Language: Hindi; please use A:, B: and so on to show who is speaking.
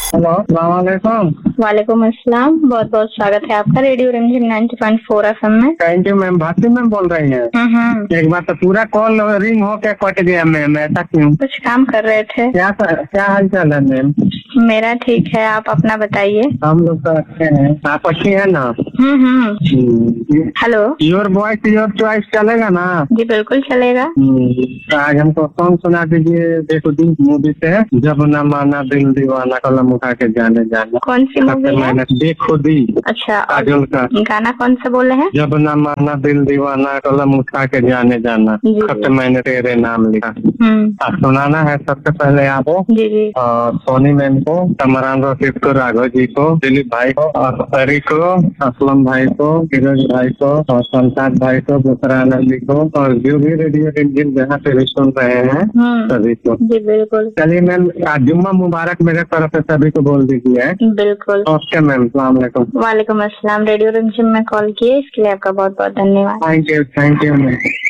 A: हेलो, अस्सलाम वालेकुम।
B: वालेकुम अस्सलाम। बहुत बहुत स्वागत है आपका रेडियो रिमझिम 90.4 एफएम में।
A: Thank you ma'am. Bharti ma'am बोल रही हैं? एक बार तो पूरा कॉल रिंग होके कट गया मैम, ऐसा क्यों?
B: कुछ काम कर रहे थे।
A: क्या हाल चाल है मैम?
B: मेरा ठीक है, आप अपना बताइए।
A: हम लोग तो अच्छे हैं। आप अच्छी है ना?
B: Hello.
A: Your voice your choice चलेगा ना?
B: जी बिल्कुल चलेगा।
A: तो आज हमको सॉन्ग सुना दीजिए। देखो दी मूवी से, जब न माना दिल दीवाना, कलम उठा के जाने जाना।
B: कौन सी मूवी है?
A: देखो दी।
B: अच्छा,
A: काजोल का
B: गाना कौन सा बोले हैं?
A: जब न माना दिल दीवाना, कलम उठा के जाने जाना, खत मैंने तेरे नाम लिखा। सुनाना है सबसे पहले आपको।
B: जी।
A: और सोनी मैम को, कमरान रशीद को, राघव जी को, दिलीप भाई को, और हरी को, असलम भाई को, फिरोज भाई को, और संसार भाई को, बुसरा नंदी को, और जो भी रेडियो रिमझिम जहाँ से भी सुन रहे हैं सभी को। जी बिल्कुल। चलिए मैम, जुम्मा मुबारक मेरे तरफ से सभी को बोल दीजिए। बिल्कुल। ओके मैम, अस्सलाम वालेकुम।
B: वालेकुम अस्सलाम। रेडियो रिमझिम में कॉल किए इसके लिए आपका बहुत बहुत धन्यवाद।
A: Thank you ma'am.